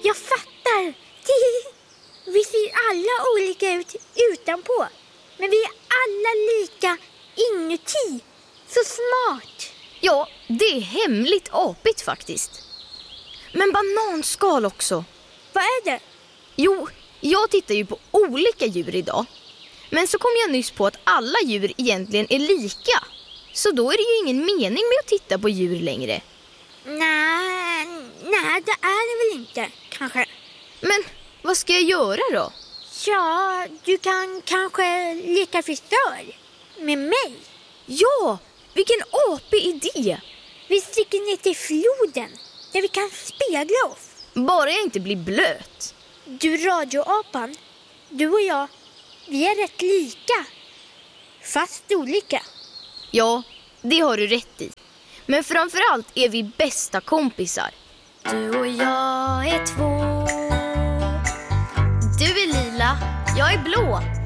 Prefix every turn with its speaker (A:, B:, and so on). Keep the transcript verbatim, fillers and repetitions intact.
A: Jag fattar. Vi ser alla olika ut utanpå. Men vi är alla lika inuti. Så smart.
B: Ja, det är hemligt apigt faktiskt. Men bananskal också.
A: Vad är det?
B: Jo, jag tittar ju på olika djur idag. Men så kom jag nyss på att alla djur egentligen är lika. Så då är det ju ingen mening med att titta på djur längre.
A: Nej, nej, det är det väl inte, kanske.
B: Men vad ska jag göra då?
A: Ja, du kan kanske leka frisör med mig.
B: Ja, vilken apig idé!
A: Vi sticker ner till floden där vi kan spegla oss.
B: Bara jag inte blir blöt.
A: Du radioapan, du och jag, vi är rätt lika. Fast olika.
B: Ja, det har du rätt i. Men framförallt är vi bästa kompisar.
A: Du och jag är två.
B: Du är lila, jag är blå.